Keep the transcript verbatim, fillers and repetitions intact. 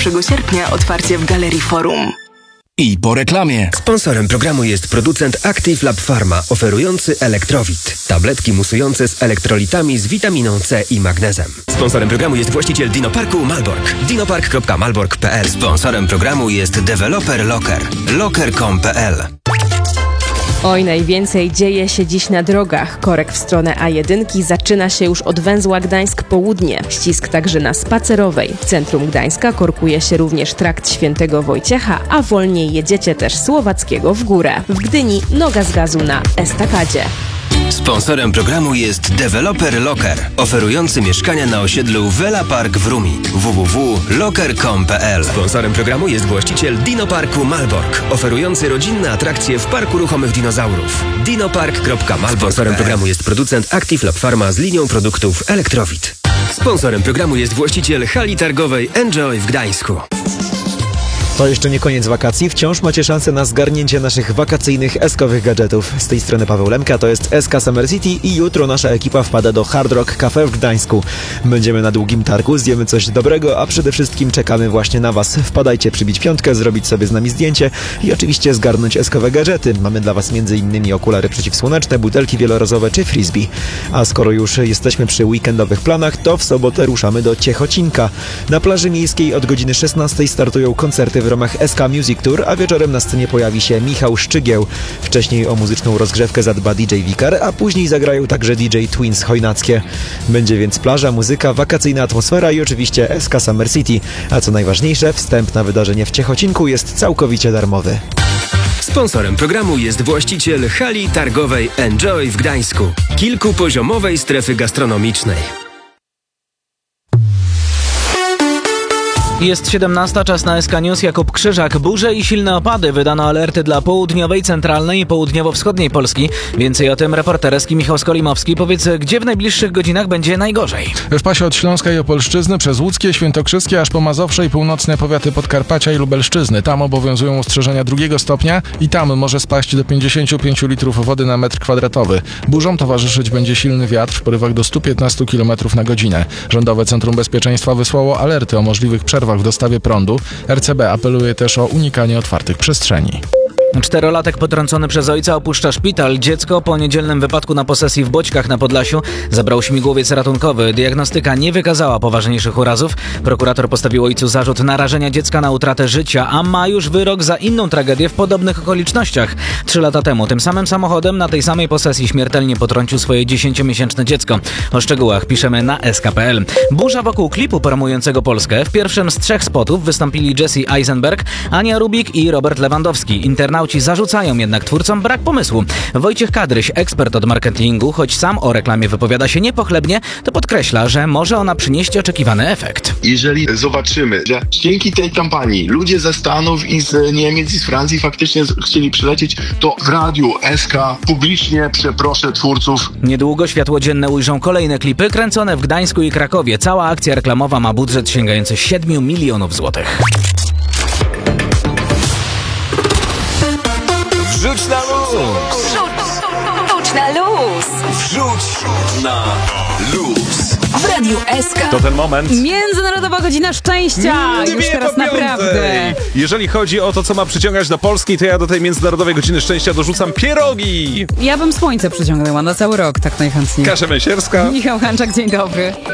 pierwszego sierpnia otwarcie w Galerii Forum. I po reklamie. Sponsorem programu jest producent Active Lab Pharma, oferujący Elektrowit. Tabletki musujące z elektrolitami z witaminą C i magnezem. Sponsorem programu jest właściciel Dinoparku Malbork. dinopark kropka malbork kropka p l. Sponsorem programu jest deweloper Locker. locker kropka com kropka p l. Oj, najwięcej dzieje się dziś na drogach. Korek w stronę A jeden zaczyna się już od węzła Gdańsk Południe. Ścisk także na Spacerowej. W centrum Gdańska korkuje się również trakt Świętego Wojciecha, a wolniej jedziecie też Słowackiego w górę. W Gdyni noga z gazu na Estakadzie. Sponsorem programu jest deweloper Locker, oferujący mieszkania na osiedlu Vela Park w Rumi. w w w kropka locker kropka com kropka p l. Sponsorem programu jest właściciel Dinoparku Malbork, oferujący rodzinne atrakcje w Parku Ruchomych Dinozaurów. dinopark kropka malbork kropka p l. Sponsorem programu jest producent Active Lab Pharma z linią produktów Elektrowit. Sponsorem programu jest właściciel hali targowej Enjoy w Gdańsku. To jeszcze nie koniec wakacji. Wciąż macie szansę na zgarnięcie naszych wakacyjnych eskowych gadżetów. Z tej strony Paweł Lemka, to jest S K Summer City i jutro nasza ekipa wpada do Hard Rock Cafe w Gdańsku. Będziemy na długim targu, zjemy coś dobrego, a przede wszystkim czekamy właśnie na Was. Wpadajcie, przybić piątkę, zrobić sobie z nami zdjęcie i oczywiście zgarnąć eskowe gadżety. Mamy dla Was między innymi okulary przeciwsłoneczne, butelki wielorazowe czy frisbee. A skoro już jesteśmy przy weekendowych planach, to w sobotę ruszamy do Ciechocinka. Na plaży miejskiej od godziny szesnastej startują koncerty w ramach S K Music Tour, a wieczorem na scenie pojawi się Michał Szczygieł. Wcześniej o muzyczną rozgrzewkę zadba D J Wikar, a później zagrają także D J Twins Chojnackie. Będzie więc plaża, muzyka, wakacyjna atmosfera i oczywiście S K Summer City. A co najważniejsze, wstęp na wydarzenie w Ciechocinku jest całkowicie darmowy. Sponsorem programu jest właściciel hali targowej Enjoy w Gdańsku, kilkupoziomowej strefy gastronomicznej. Jest siedemnasta, czas na S K News. Jakub Krzyżak. Burze i silne opady. Wydano alerty dla południowej, centralnej i południowo-wschodniej Polski. Więcej o tym reporterski Michał Skolimowski. Powiedz, gdzie w najbliższych godzinach będzie najgorzej? W pasie od Śląska i Opolszczyzny przez Łódzkie, Świętokrzyskie aż po Mazowsze i północne powiaty Podkarpacia i Lubelszczyzny. Tam obowiązują ostrzeżenia drugiego stopnia i tam może spaść do pięćdziesiąt pięć litrów wody na metr kwadratowy. Burzom towarzyszyć będzie silny wiatr w porywach do stu piętnastu kilometrów na godzinę. Rządowe Centrum Bezpieczeństwa wysłało alerty o możliwych przerwach w dostawie prądu. R C B apeluje też o unikanie otwartych przestrzeni. Czterolatek potrącony przez ojca opuszcza szpital. Dziecko po niedzielnym wypadku na posesji w Boćkach na Podlasiu zabrał śmigłowiec ratunkowy. Diagnostyka nie wykazała poważniejszych urazów. Prokurator postawił ojcu zarzut narażenia dziecka na utratę życia, a ma już wyrok za inną tragedię w podobnych okolicznościach. Trzy lata temu tym samym samochodem na tej samej posesji śmiertelnie potrącił swoje dziesięciomiesięczne dziecko. O szczegółach piszemy na S K kropka p l. Burza wokół klipu promującego Polskę. W pierwszym z trzech spotów wystąpili Jesse Eisenberg, Ania Rubik i Robert Lewandowski. Internauci zarzucają jednak twórcom brak pomysłu. Wojciech Kadryś, ekspert od marketingu, choć sam o reklamie wypowiada się niepochlebnie, to podkreśla, że może ona przynieść oczekiwany efekt. Jeżeli zobaczymy, że dzięki tej kampanii ludzie ze Stanów i z Niemiec i z Francji faktycznie chcieli przylecieć, to w radiu S K publicznie przeproszę twórców. Niedługo światło dzienne ujrzą kolejne klipy kręcone w Gdańsku i Krakowie. Cała akcja reklamowa ma budżet sięgający siedmiu milionów złotych. Wrzuć na luz! Wrzuć na luz! Wrzuć na luz! W Radiu S K. To ten moment. Międzynarodowa Godzina Szczęścia. Nie Już teraz naprawdę. Jeżeli chodzi o to, co ma przyciągać do Polski, to ja do tej Międzynarodowej Godziny Szczęścia dorzucam pierogi. Ja bym słońce przyciągnęła na cały rok, tak najchętniej. Kasia Męsierska. Michał Hanczak, dzień dobry.